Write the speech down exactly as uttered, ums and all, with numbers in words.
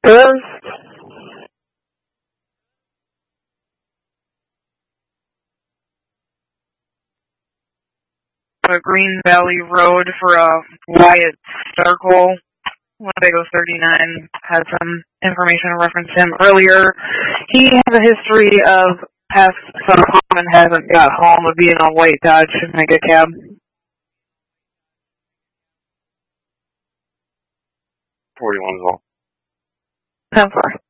Hello? A Green Valley Road for a Wyatt Circle. Winnebago thirty-nine had some information referenced him earlier. He has a history of past some home and hasn't got home of being on white Dodge Mega Cab. forty-one is all. ten four.